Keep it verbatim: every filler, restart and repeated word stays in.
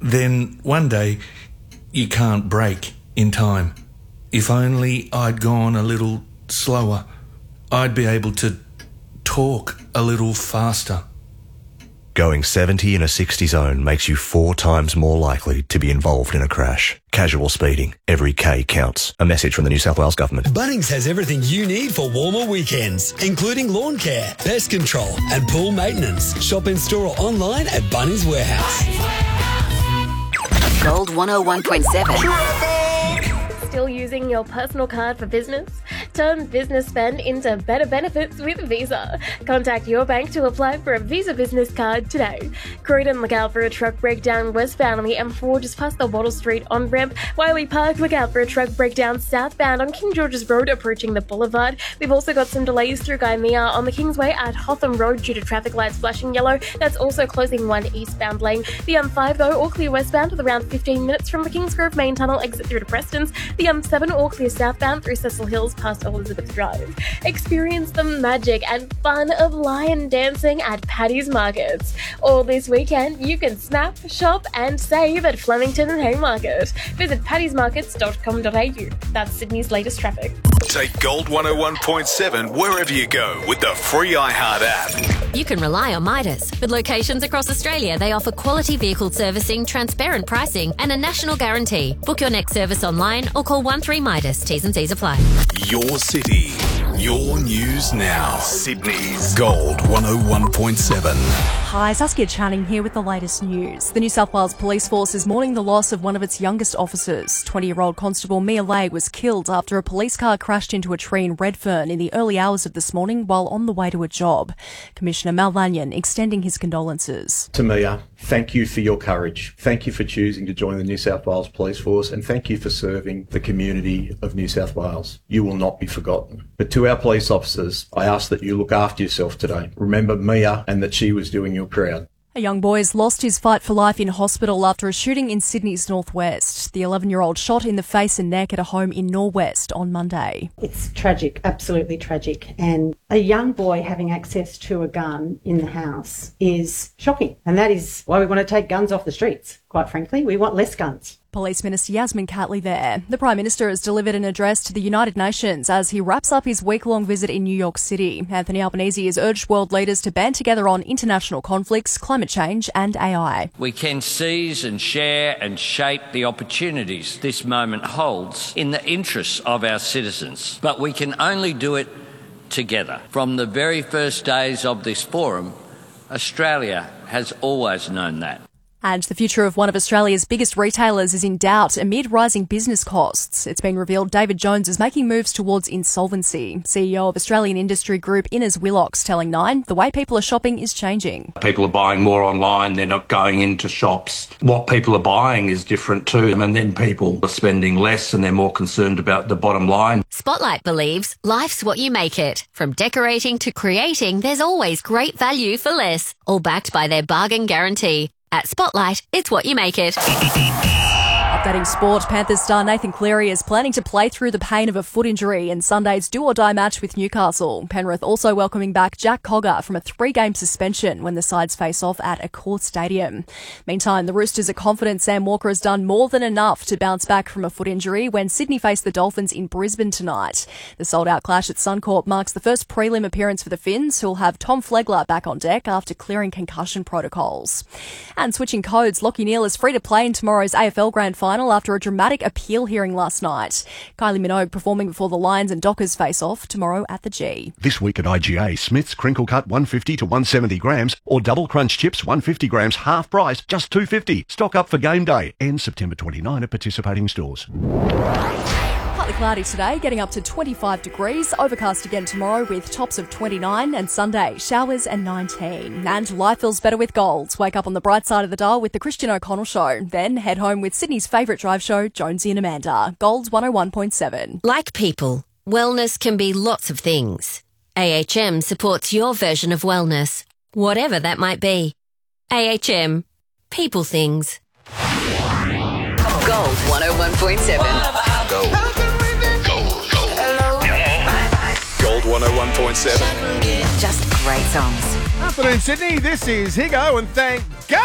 then one day you can't brake in time. If only I'd gone a little slower, I'd be able to talk a little faster. Going seventy in a sixty zone makes you four times more likely to be involved in a crash. Casual speeding. Every K counts. A message from the New South Wales Government. Bunnings has everything you need for warmer weekends, including lawn care, pest control and pool maintenance. Shop in store or online at Bunnings Warehouse. Gold one oh one point seven. Still using your personal card for business? Turn business spend into better benefits with Visa. Contact your bank to apply for a Visa business card today. Croydon, look out for a truck breakdown westbound on the M four just past the Wattle Street on-ramp. Wiley Park, look out for a truck breakdown southbound on King George's Road approaching the boulevard. We've also got some delays through Gymea on the Kingsway at Hotham Road due to traffic lights flashing yellow. That's also closing one eastbound lane. The M five though, all clear westbound with around fifteen minutes from the Kingsgrove main tunnel exit through to Preston's. The M seven all clear southbound through Cecil Hills past Elizabeth Drive. Experience the magic and fun of lion dancing at Paddy's Markets. All this weekend, you can snap, shop and save at Flemington and Haymarket. Visit paddys markets dot com dot a u. That's Sydney's latest traffic. Take Gold one oh one point seven wherever you go with the free iHeart app. You can rely on Midas. With locations across Australia, they offer quality vehicle servicing, transparent pricing and a national guarantee. Book your next service online or call one three Midas. T's and C's apply. Your city, your news now. Sydney's Gold one oh one point seven. Hi, Saskia Channing here with the latest news. The New South Wales Police Force is mourning the loss of one of its youngest officers. twenty-year-old Constable Mia Lay was killed after a police car crashed into a tree in Redfern in the early hours of this morning while on the way to a job. Commissioner Mal Lanyon extending his condolences. To Mia, thank you for your courage. Thank you for choosing to join the New South Wales Police Force, and thank you for serving the community of New South Wales. You will not be forgotten. But to our police officers, I ask that you look after yourself today. Remember Mia and that she was doing you proud. A young boy has lost his fight for life in hospital after a shooting in Sydney's northwest. The eleven-year-old shot in the face and neck at a home in Norwest on Monday. It's tragic, absolutely tragic. And a young boy having access to a gun in the house is shocking. And that is why we want to take guns off the streets, quite frankly. We want less guns. Police Minister Yasmin Catley there. The Prime Minister has delivered an address to the United Nations as he wraps up his week-long visit in New York City. Anthony Albanese has urged world leaders to band together on international conflicts, climate change and A I. We can seize and share and shape the opportunities this moment holds in the interests of our citizens. But we can only do it together. From the very first days of this forum, Australia has always known that. And the future of one of Australia's biggest retailers is in doubt amid rising business costs. It's been revealed David Jones is making moves towards insolvency. C E O of Australian industry group Innes Willox telling Nine the way people are shopping is changing. People are buying more online, they're not going into shops. What people are buying is different too, and then people are spending less and they're more concerned about the bottom line. Spotlight believes life's what you make it. From decorating to creating, there's always great value for less. All backed by their bargain guarantee. At Spotlight, it's what you make it. Updating sport, Panthers star Nathan Cleary is planning to play through the pain of a foot injury in Sunday's do-or-die match with Newcastle. Penrith also welcoming back Jack Cogger from a three-game suspension when the sides face off at Accor Stadium. Meantime, the Roosters are confident Sam Walker has done more than enough to bounce back from a foot injury when Sydney face the Dolphins in Brisbane tonight. The sold-out clash at Suncorp marks the first prelim appearance for the Finns, who'll have Tom Flegler back on deck after clearing concussion protocols. And switching codes, Lachie Neale is free to play in tomorrow's A F L Grand Final after a dramatic appeal hearing last night. Kylie Minogue performing before the Lions and Dockers face off tomorrow at the G. This week at I G A, Smith's Crinkle Cut one fifty to one seventy grams or Double Crunch Chips one fifty grams half price, just two fifty. Stock up for game day. Ends September twenty-ninth at participating stores. Partly cloudy today, getting up to twenty-five degrees. Overcast again tomorrow with tops of twenty-nine, and Sunday showers and nineteen. And life feels better with Golds. Wake up on the bright side of the dial with the Christian O'Connell Show. Then head home with Sydney's favourite drive show, Jonesy and Amanda. Golds one oh one point seven. Like people, wellness can be lots of things. A H M supports your version of wellness, whatever that might be. A H M. People things. Gold one oh one point seven. Gold. Gold. Gold. Gold one oh one point seven. Just great songs. Afternoon, Sydney. This is Higo, and thank God